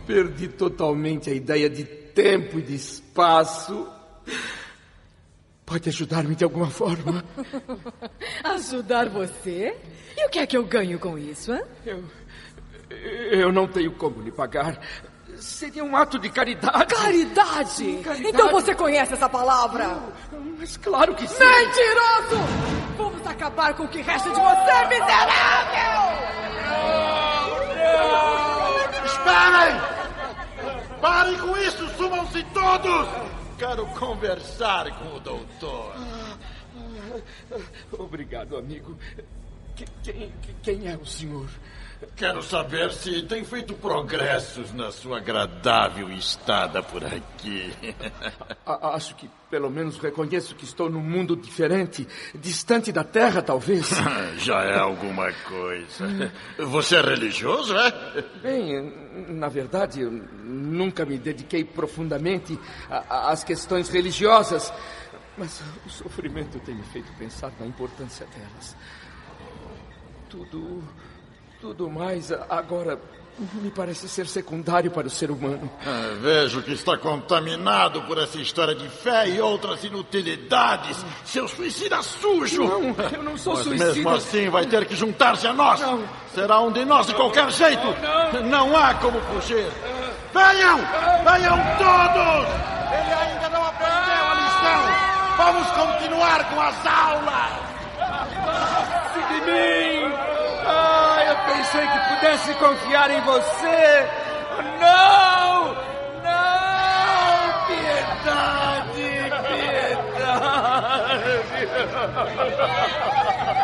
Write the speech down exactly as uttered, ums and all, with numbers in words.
perdi totalmente a ideia de tempo e de espaço. Pode ajudar-me de alguma forma? Ajudar você? E o que é que eu ganho com isso, hein? Eu, eu não tenho como lhe pagar. Seria um ato de caridade. Caridade? Sim, caridade. Então você conhece essa palavra? Não, mas claro que sim. Mentiroso! Vamos acabar com o que resta de você, miserável! Não, não! Esperem! Parem com isso! Sumam-se todos! Quero conversar com o doutor. Obrigado, amigo. Quem, quem é o senhor? Quero saber se tem feito progressos na sua agradável estada por aqui. Acho que pelo menos reconheço que estou num mundo diferente, distante da Terra, talvez. Já é alguma coisa. Você é religioso, é? Bem, na verdade, eu nunca me dediquei profundamente às questões religiosas, mas o sofrimento tem me feito pensar na importância delas. Tudo... Tudo mais agora me parece ser secundário para o ser humano. Ah, vejo que está contaminado por essa história de fé e outras inutilidades. Seu suicida sujo! Não, eu não sou Mas suicida. mesmo assim vai ter que juntar-se a nós. Não. Será um de nós de qualquer jeito. Não, não. Não há como fugir. Venham! Venham todos! Ele ainda não aprendeu a lição. Vamos continuar com as aulas. De mim! Ah, eu pensei que pudesse confiar em você! Não! Não! Piedade! Piedade!